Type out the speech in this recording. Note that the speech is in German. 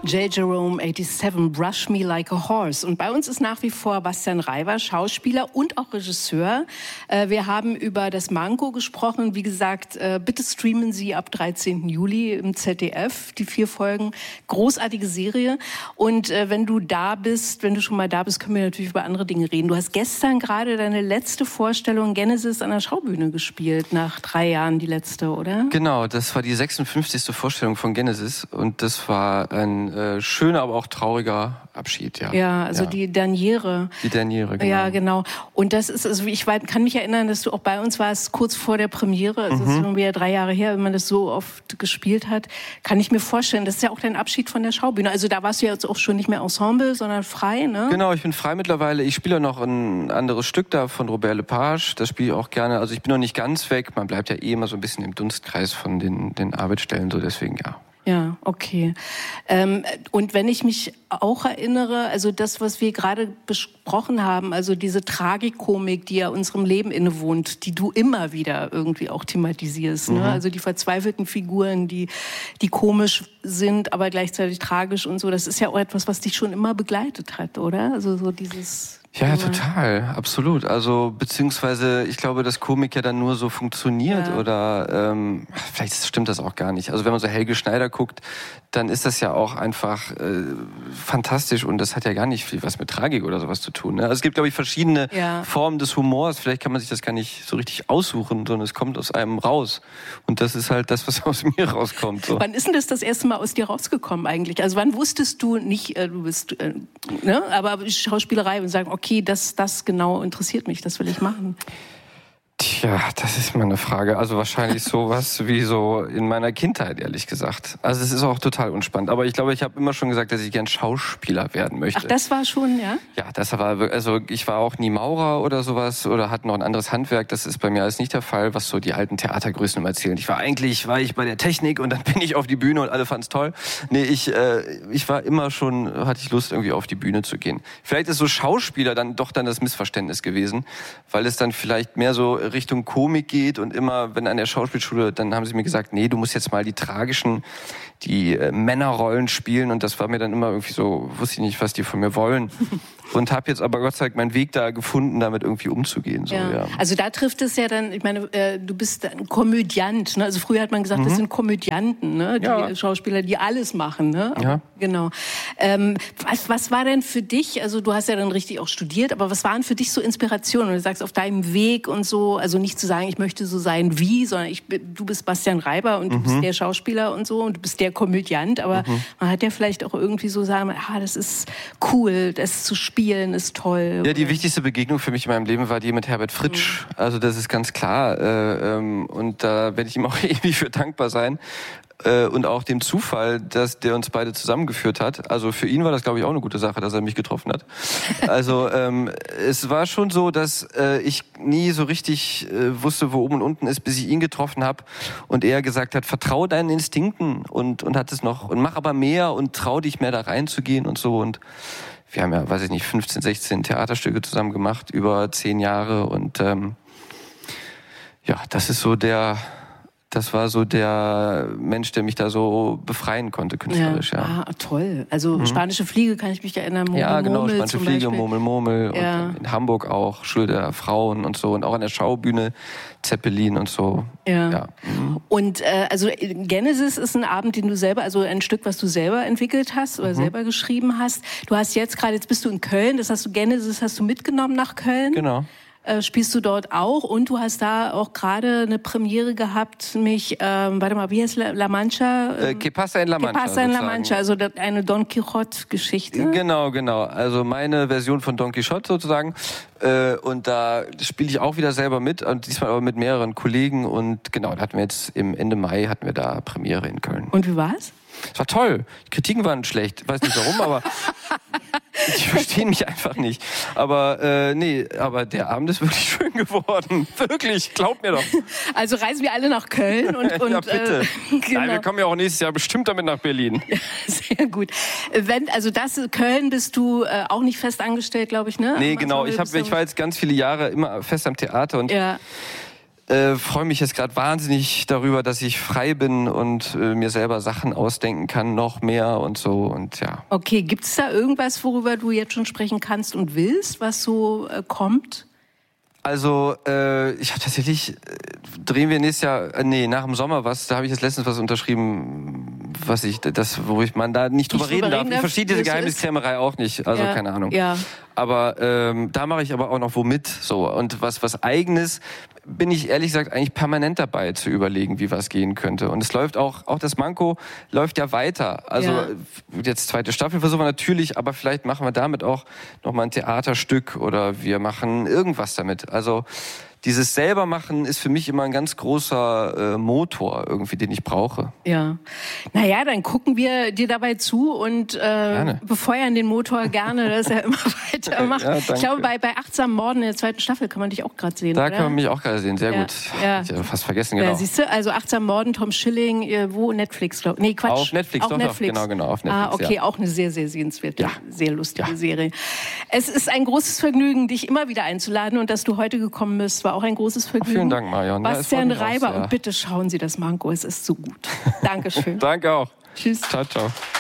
J. Jerome 87, Brush Me Like a Horse. Und bei uns ist nach wie vor Bastian Reiber, Schauspieler und auch Regisseur. Wir haben über das Manko gesprochen. Wie gesagt, bitte streamen Sie ab 13. Juli im ZDF die 4 Folgen. Großartige Serie. Und wenn du schon mal da bist, können wir natürlich über andere Dinge reden. Du hast gestern gerade deine letzte Vorstellung Genesis an der Schaubühne gespielt, nach 3 Jahren die letzte, oder? Genau, das war die 56. Vorstellung von Genesis und das war ein schöner, aber auch trauriger Abschied, ja. Ja, also ja. Die Derniere. Die Derniere, genau. Ja, genau. Und das ist, also kann mich erinnern, dass du auch bei uns warst, kurz vor der Premiere. Also das ist schon wieder 3 Jahre her, wenn man das so oft gespielt hat. Kann ich mir vorstellen, das ist ja auch dein Abschied von der Schaubühne. Also da warst du ja jetzt auch schon nicht mehr Ensemble, sondern frei, ne? Genau, ich bin frei mittlerweile. Ich spiele noch ein anderes Stück da von Robert Lepage. Das spiele ich auch gerne. Also ich bin noch nicht ganz weg. Man bleibt ja eh immer so ein bisschen im Dunstkreis von den Arbeitsstellen, so deswegen ja. Ja, okay. Und wenn ich mich auch erinnere, also das, was wir gerade besprochen haben, also diese Tragikomik, die ja unserem Leben innewohnt, die du immer wieder irgendwie auch thematisierst, ne? Also die verzweifelten Figuren, die komisch sind, aber gleichzeitig tragisch und so, das ist ja auch etwas, was dich schon immer begleitet hat, oder? Also so dieses... Ja, total, absolut. Also beziehungsweise, ich glaube, dass Komik ja dann nur so funktioniert oder vielleicht stimmt das auch gar nicht. Also wenn man so Helge Schneider guckt, dann ist das ja auch einfach fantastisch und das hat ja gar nicht viel was mit Tragik oder sowas zu tun. Ne? Also es gibt, glaube ich, verschiedene Formen des Humors. Vielleicht kann man sich das gar nicht so richtig aussuchen, sondern es kommt aus einem raus. Und das ist halt das, was aus mir rauskommt. So. Wann ist denn das erste Mal aus dir rausgekommen eigentlich? Also wann wusstest du nicht, du bist, ne? Aber Schauspielerei und sagen, okay, das genau interessiert mich, das will ich machen? Tja, das ist mal eine Frage. Also wahrscheinlich sowas wie so in meiner Kindheit, ehrlich gesagt. Also es ist auch total unspannend. Aber ich glaube, ich habe immer schon gesagt, dass ich gern Schauspieler werden möchte. Ach, das war schon, ja? Ja, das war, also ich war auch nie Maurer oder sowas oder hatte noch ein anderes Handwerk. Das ist bei mir alles nicht der Fall, was so die alten Theatergrößen immer erzählen. War ich bei der Technik und dann bin ich auf die Bühne und alle fanden es toll. Nee, ich war immer schon, hatte ich Lust, irgendwie auf die Bühne zu gehen. Vielleicht ist so Schauspieler dann das Missverständnis gewesen, weil es dann vielleicht mehr so Richtung Komik geht und immer, wenn an der Schauspielschule, dann haben sie mir gesagt, nee, du musst jetzt mal die Männerrollen spielen und das war mir dann immer irgendwie so, wusste ich nicht, was die von mir wollen. Und habe jetzt aber Gott sei Dank meinen Weg da gefunden, damit irgendwie umzugehen. So, ja. Also da trifft es ja dann, ich meine, du bist ein Komödiant, ne? Also früher hat man gesagt, das sind Komödianten, ne? Die Schauspieler, die alles machen, ne? Ja. Genau. Was war denn für dich, also du hast ja dann richtig auch studiert, aber was waren für dich so Inspirationen? Und du sagst, auf deinem Weg und so, also nicht zu sagen, ich möchte so sein wie, sondern du bist Bastian Reiber und du bist der Schauspieler und so und du bist der Komödiant, aber man hat ja vielleicht auch irgendwie so sagen, das ist cool, das zu spielen ist toll. Ja, die wichtigste Begegnung für mich in meinem Leben war die mit Herbert Fritsch. Also das ist ganz klar. Und da werde ich ihm auch ewig für dankbar sein. Und auch dem Zufall, dass der uns beide zusammengeführt hat. Also für ihn war das, glaube ich, auch eine gute Sache, dass er mich getroffen hat. Also es war schon so, dass ich nie so richtig wusste, wo oben und unten ist, bis ich ihn getroffen habe und er gesagt hat, vertraue deinen Instinkten und hat es noch und mach aber mehr und trau dich mehr da reinzugehen und so. Und wir haben ja, 15, 16 Theaterstücke zusammen gemacht, über 10 Jahre und das war so der Mensch, der mich da so befreien konnte, künstlerisch. Ja. Ah, toll. Also Spanische Fliege kann ich mich erinnern. Murmel, ja, genau, Murmel Spanische Fliege, Murmel. Ja. Und in Hamburg auch, Schule der Frauen und so. Und auch an der Schaubühne, Zeppelin und so. Ja. Und also Genesis ist ein Abend, den du selber, also ein Stück, was du selber entwickelt hast oder selber geschrieben hast. Du hast jetzt bist du in Köln, Genesis hast du mitgenommen nach Köln. Genau. Spielst du dort auch und du hast da auch gerade eine Premiere gehabt, nämlich, wie heißt La Mancha? Que pasa en La Mancha. Que pasa en La Mancha, also eine Don Quixote-Geschichte. Genau. Also meine Version von Don Quixote sozusagen. Und da spiele ich auch wieder selber mit, und diesmal aber mit mehreren Kollegen. Und genau, da hatten wir jetzt Ende Mai da Premiere in Köln. Und wie war's? Es war toll. Die Kritiken waren schlecht. Weiß nicht warum, aber die verstehen mich einfach nicht. Aber aber der Abend ist wirklich schön geworden. Wirklich, glaub mir doch. Also reisen wir alle nach Köln und ja, bitte. Genau. Nein, wir kommen ja auch nächstes Jahr bestimmt damit nach Berlin. Sehr gut. Köln bist du auch nicht fest angestellt, glaube ich, ne? Nee, genau. Ich war jetzt ganz viele Jahre immer fest am Theater und freue mich jetzt gerade wahnsinnig darüber, dass ich frei bin und mir selber Sachen ausdenken kann, noch mehr und so und ja. Okay, gibt es da irgendwas, worüber du jetzt schon sprechen kannst und willst, was so kommt? Also ich habe tatsächlich, drehen wir nächstes Jahr, nach dem Sommer was, da habe ich jetzt letztens was unterschrieben, wo ich man da nicht drüber reden darf. Ich verstehe diese Geheimniskrämerei auch nicht, also keine Ahnung. Ja. Aber da mache ich aber auch noch womit, so. Und was Eigenes bin ich ehrlich gesagt eigentlich permanent dabei zu überlegen, wie was gehen könnte. Und es läuft auch das Manko läuft ja weiter. Also jetzt zweite Staffel versuchen wir natürlich, aber vielleicht machen wir damit auch nochmal ein Theaterstück oder wir machen irgendwas damit. Also dieses selber machen ist für mich immer ein ganz großer Motor irgendwie, den ich brauche. Ja. Naja, dann gucken wir dir dabei zu und befeuern den Motor gerne, dass er immer weitermacht. Ja, ich glaube, bei Achtsam Morden in der zweiten Staffel kann man dich auch gerade sehen, Da oder? kann man mich auch gerade sehen, sehr gut. Ja. Ich habe fast vergessen, genau. Ja, siehst du, also Achtsam Morden, Tom Schilling, wo? Netflix, glaube ich. Nee, Quatsch. Auf Netflix, auf Netflix. Genau, auf Netflix. Okay, auch eine sehr, sehr sehenswerte, sehr lustige Serie. Es ist ein großes Vergnügen, dich immer wieder einzuladen und dass du heute gekommen bist, war auch ein großes Vergnügen. Vielen Dank, Marion. Bastian Reiber, und bitte schauen Sie das Manko, es ist so gut. Dankeschön. Danke auch. Tschüss. Ciao, ciao.